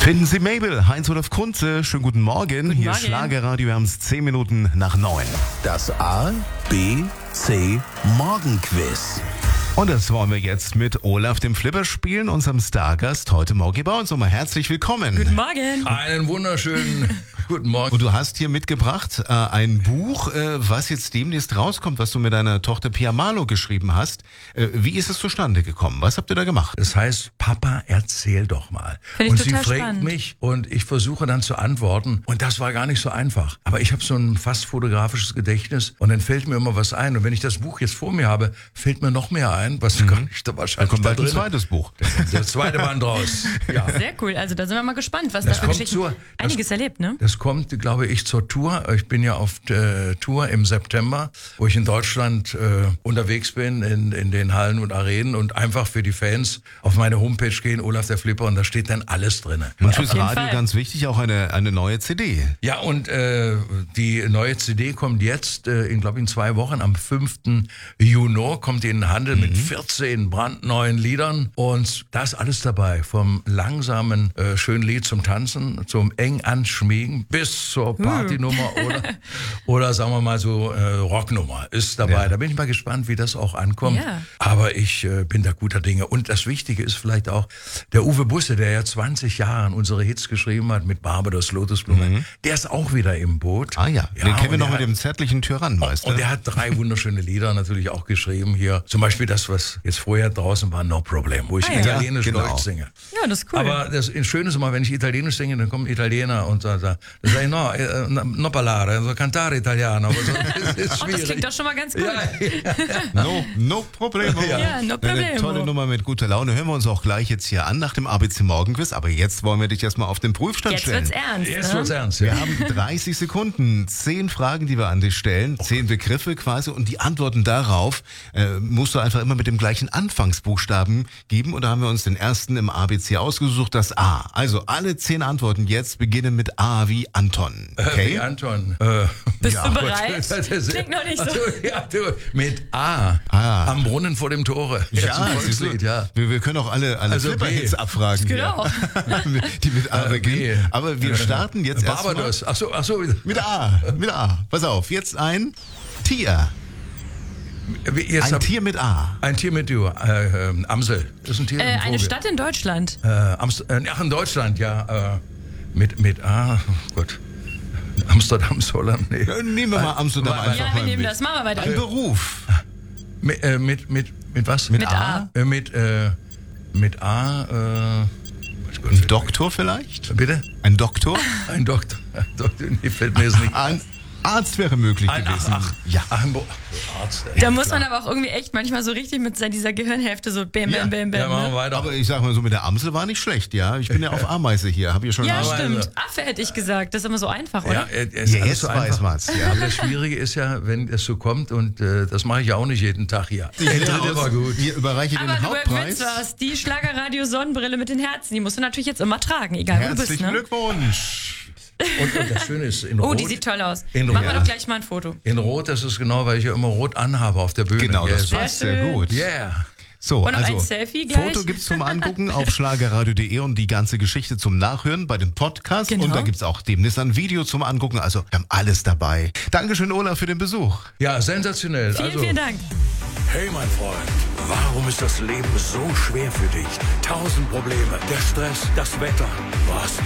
Finden Sie Mabel, Heinz-Olaf Kunze, schönen guten Morgen. Hier ist Schlagerradio, wir haben es 10 Minuten nach 9. Das A, B, C Morgenquiz. Und das wollen wir jetzt mit Olaf dem Flipper spielen, unserem Stargast heute Morgen bei uns. Nochmal herzlich willkommen. Guten Morgen. Einen wunderschönen guten Morgen. Und du hast hier mitgebracht ein Buch, was jetzt demnächst rauskommt, was du mit deiner Tochter Pia Marlow geschrieben hast. Wie ist es zustande gekommen? Was habt ihr da gemacht? Es heißt, Papa, erzähl doch mal. Find ich und sie total fragt spannend. mich und ich versuche dann zu antworten. Und das war gar nicht so einfach. Aber ich habe so ein fast fotografisches Gedächtnis und dann fällt mir immer was ein. Und wenn ich das Buch jetzt vor mir habe, fällt mir noch mehr ein, was gar nicht da Da wahrscheinlich kommt bald ein drin. zweites Buch. Der zweite Band raus. Ja. Sehr cool. Also da sind wir mal gespannt, was Das da für kommt Geschichten. Einiges erlebt, ne? Das kommt, glaube ich, zur Tour. Ich bin ja auf der Tour im September, wo ich in Deutschland unterwegs bin, in den Hallen und Arenen und einfach für die Fans auf meine Homepage gehen, Olaf der Flipper, und da steht dann alles drin. Und fürs jeden Radio Fall. ganz wichtig, auch eine neue CD. Ja, und die neue CD kommt jetzt, glaube ich, in 2 Wochen, am 5. Juni, kommt in den Handel mit 14 brandneuen Liedern. Und da ist alles dabei, vom langsamen, schönen Lied zum Tanzen, zum eng anschmiegen, bis zur Partynummer oder sagen wir mal so Rocknummer ist dabei. Ja. Da bin ich mal gespannt, wie das auch ankommt. Ja. Aber ich bin da guter Dinge. Und das Wichtige ist vielleicht auch, der Uwe Busse, der ja 20 Jahre unsere Hits geschrieben hat mit Barbados, Lotusblume, der ist auch wieder im Boot. Ah ja, den kennen wir und noch der mit dem zärtlichen Tyrannenmeister. und er hat 3 wunderschöne Lieder natürlich auch geschrieben hier. Zum Beispiel das, was jetzt vorher draußen war, No Problem, wo ich Ah ja. italienisch Ja, genau. Deutsch singe. Ja, das ist cool. Aber das Schöne ist immer, wenn ich italienisch singe, dann kommen Italiener und sagen, dann sage ich, no parlare, also cantare italiano. Aber so, das ist das klingt doch schon mal ganz gut. No problemo. Ja, no Eine problemo. tolle Nummer mit guter Laune. Hören wir uns auch gleich jetzt hier an nach dem ABC Morgenquiz. Aber jetzt wollen wir dich erstmal auf den Prüfstand Jetzt stellen. wird's ernst. Jetzt ne? wird's ernst. Wir Ja. haben 30 Sekunden, 10 Fragen, die wir an dich stellen, 10 Begriffe quasi und die Antworten darauf musst du einfach immer mit dem gleichen Anfangsbuchstaben geben und da haben wir uns den ersten im ABC ausgesucht, das A. Also alle 10 Antworten jetzt beginnen mit A wie Anton. Okay? Wie Anton. Bist ja, du aber bereit? das ist- Klingt noch nicht so. Also, ja, du, mit A. Am Brunnen vor dem Tore. Ja, Zum siehst du, Volkslied, ja. wir können auch alle Also Flipper-Hits B. abfragen. Genau. Hier, die mit A B. beginnen. Aber wir starten jetzt erstmal Barbados. Ach so. mit A. Mit A. Pass auf, jetzt ein Tier. Jetzt Ein Tier mit A. Ein Tier mit du. Amsel. Das ist ein Tier. ein Eine Vogel. Stadt in Deutschland. Ach, in Deutschland, ja. Mit A. Oh Gott. Amsterdam, Holland. Nee. Nehmen wir mal Amsterdam Ja, einfach Ja, mal wir nehmen mit. das. Machen wir weiter. Ein Beruf. Mit was? Mit A. Mit A. weiß Gott, Ein Doktor vielleicht? Bitte? Ein Doktor? Ein Doktor. Nee, fällt mir jetzt nicht. Ein Arzt wäre möglich gewesen. Ja. Ein Arzt. Da muss man aber auch irgendwie echt manchmal so richtig mit dieser Gehirnhälfte so bam, bam, bam, Ja, bam. machen wir Ne? weiter. Aber ich sag mal so, mit der Amsel war nicht schlecht, ja. Ich bin ja auf Ameise hier, habe ich schon Ja, mal- stimmt. Affe hätte ich gesagt. Das ist immer so einfach, oder? Ja, es ist Ja, alles jetzt so weiß einfach. man's, ja. Aber das Schwierige ist ja, wenn es so kommt, und das mache ich ja auch nicht jeden Tag hier. Ich hätte Dritte war gut. Hier überreiche Aber den du Hauptpreis. was, die Schlagerradio Sonnenbrille mit den Herzen, die musst du natürlich jetzt immer tragen, egal wo du bist, Herzlichen ne? Und Glückwunsch. das Schöne ist, in Oh, Rot. die sieht toll aus. In Machen wir Rot. doch gleich mal ein Foto. In Rot, das ist genau, weil ich ja immer rot anhabe auf der Bühne. Genau, das Yeah. passt Sehr sehr schön. gut. Yeah. So, Und noch also ein Selfie gleich? Foto gibt's zum Angucken auf schlagerradio.de und die ganze Geschichte zum Nachhören bei den Podcasts. Genau. Und da gibt's auch demnächst ein Video zum Angucken. Also wir haben alles dabei. Dankeschön, Olaf, für den Besuch. Ja, sensationell. Vielen, vielen Dank. Hey mein Freund, warum ist das Leben so schwer für dich? 1000 Probleme, der Stress, das Wetter. Was